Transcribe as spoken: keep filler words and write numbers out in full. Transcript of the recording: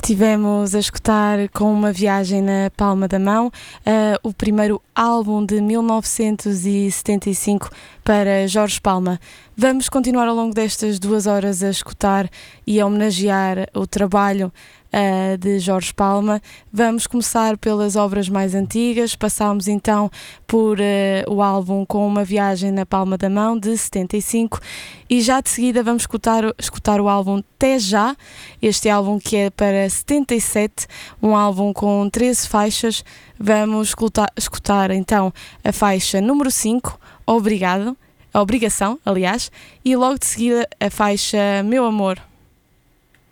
Estivemos a escutar Com uma Viagem na Palma da Mão, uh, o primeiro álbum de mil novecentos e setenta e cinco para Jorge Palma. Vamos continuar ao longo destas duas horas a escutar e a homenagear o trabalho uh, de Jorge Palma. Vamos começar pelas obras mais antigas, passámos então por uh, o álbum Com uma Viagem na Palma da Mão, de setenta e cinco, e já de seguida vamos escutar, escutar o álbum Té Já, este álbum que é para setenta e sete, um álbum com treze faixas. Vamos escutar, escutar então a faixa número cinco, Obrigado, a Obrigação, aliás, e logo de seguida a faixa Meu Amor.